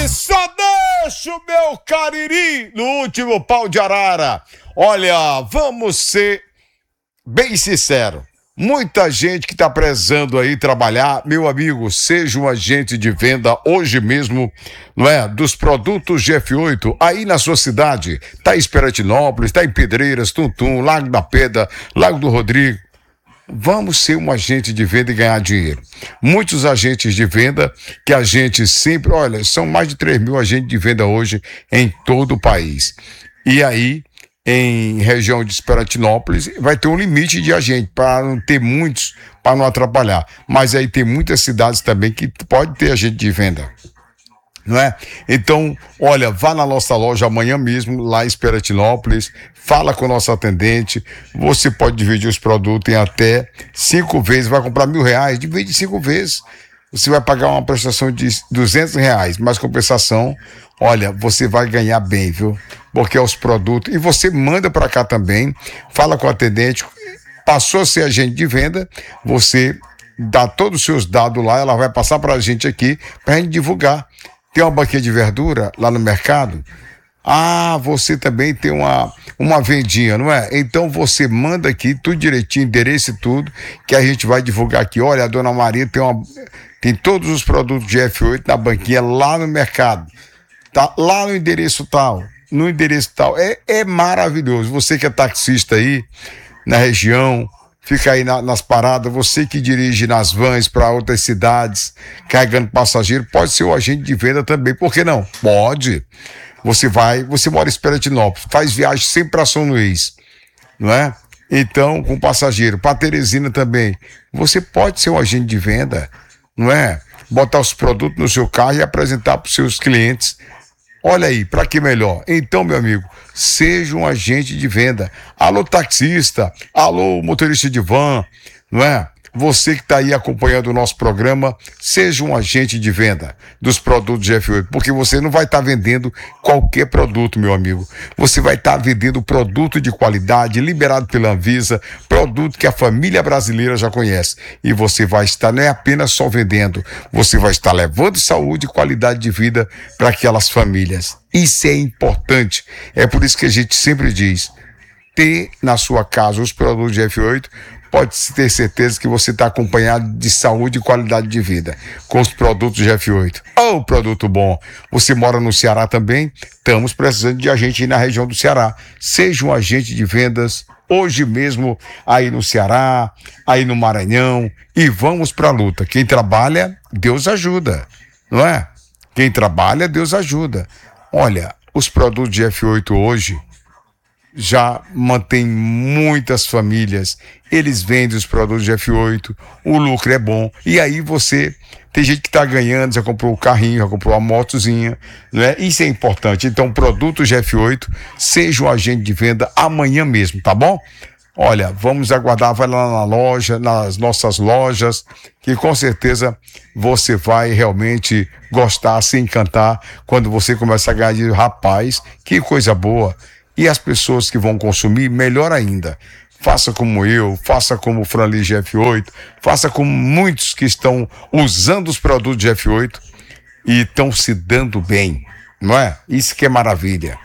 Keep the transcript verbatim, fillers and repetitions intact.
E só deixa o meu Cariri no último pau de arara. Olha, vamos ser bem sinceros. Muita gente que está prezando aí trabalhar, meu amigo, seja um agente de venda hoje mesmo, não é? Dos produtos G F oito, aí na sua cidade. Tá em Esperantinópolis, tá em Pedreiras, Tuntum, Lago da Pedra, Lago do Rodrigo. Vamos ser um agente de venda e ganhar dinheiro. Muitos agentes de venda que a gente sempre, olha, são mais de três mil agentes de venda hoje em todo o país. E aí, em região de Esperantinópolis, vai ter um limite de agente para não ter muitos, para não atrapalhar. Mas aí tem muitas cidades também que pode ter agente de venda. Não é? Então, olha, vá na nossa loja amanhã mesmo, lá em Esperantinópolis, fala com o nosso atendente, você pode dividir os produtos em até cinco vezes, vai comprar mil reais, divide em cinco vezes, você vai pagar uma prestação de duzentos reais, mais compensação, olha, você vai ganhar bem, viu? Porque é os produtos, e você manda para cá também, fala com o atendente, passou a ser agente de venda, você dá todos os seus dados lá, ela vai passar para a gente aqui, para a gente divulgar. Tem uma banquinha de verdura lá no mercado? Ah, você também tem uma, uma vendinha, não é? Então você manda aqui tudo direitinho, endereço e tudo, que a gente vai divulgar aqui. Olha, a dona Maria tem, uma, tem todos os produtos de F oito na banquinha lá no mercado. Tá lá no endereço tal, no endereço tal. É, é maravilhoso. Você que é taxista aí, na região, fica aí na, nas paradas, você que dirige nas vans para outras cidades, carregando passageiro, pode ser o agente de venda também, por que não? Pode. Você vai, você mora em Esperantinópolis, faz viagem sempre para São Luís, não é? Então, com passageiro, para Teresina também, você pode ser um agente de venda, não é? Botar os produtos no seu carro e apresentar para os seus clientes. Olha aí, para que melhor? Então, meu amigo, seja um agente de venda. Alô, taxista, alô, motorista de van, não é? Você que está aí acompanhando o nosso programa, seja um agente de venda dos produtos G F oito, porque você não vai estar tá vendendo qualquer produto, meu amigo. Você vai estar tá vendendo produto de qualidade, liberado pela Anvisa, produto que a família brasileira já conhece. E você vai estar, não é apenas só vendendo, você vai estar levando saúde e qualidade de vida para aquelas famílias. Isso é importante. É por isso que a gente sempre diz, ter na sua casa os produtos G F oito, pode ter certeza que você está acompanhado de saúde e qualidade de vida com os produtos G F oito. Oh, produto bom! Você mora no Ceará também? Estamos precisando de agente aí na região do Ceará. Seja um agente de vendas hoje mesmo aí no Ceará, aí no Maranhão, e vamos para a luta. Quem trabalha, Deus ajuda, não é? Quem trabalha, Deus ajuda. Olha, os produtos G F oito hoje já mantém muitas famílias, eles vendem os produtos de F oito, o lucro é bom, e aí você, tem gente que está ganhando, já comprou o carrinho, já comprou a motozinha, né? Isso é importante. Então, produtos de F oito, seja um agente de venda amanhã mesmo, tá bom? Olha, vamos aguardar, vai lá na loja, nas nossas lojas, que com certeza você vai realmente gostar, se encantar, quando você começa a ganhar dinheiro. Rapaz, que coisa boa. E as pessoas que vão consumir, melhor ainda. Faça como eu, faça como o Franli G F oito, faça como muitos que estão usando os produtos de F oito e estão se dando bem, não é? Isso que é maravilha.